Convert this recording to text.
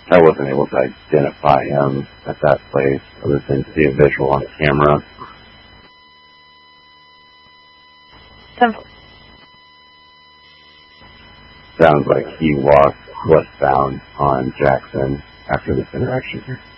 I wasn't able to identify him at that place other than see a visual on camera. Sounds like he walked westbound on Jackson after this interaction here.